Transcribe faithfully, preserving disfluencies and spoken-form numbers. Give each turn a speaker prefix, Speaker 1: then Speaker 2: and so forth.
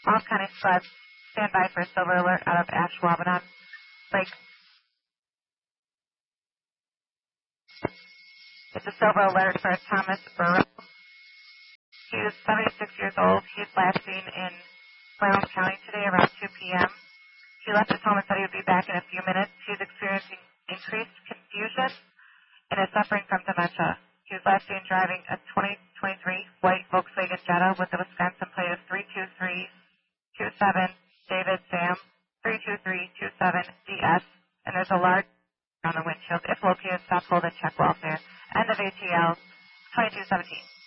Speaker 1: All County Sleds, stand by for silver alert out of Ashwaubenon Lake. It's a silver alert for Thomas Burrow. He was seventy-six years old. He was last seen in Brown County today around two p.m. He left his home and said he would be back in a few minutes. He was experiencing increased confusion and is suffering from dementia. He was last seen driving a twenty twenty-three white Volkswagen Jetta with the Wisconsin plate of three two three two seven David Sam three two three two seven D S, and there's a large on the windshield. If located, stop, hold, and check welfare. End of A T L twenty-two seventeen.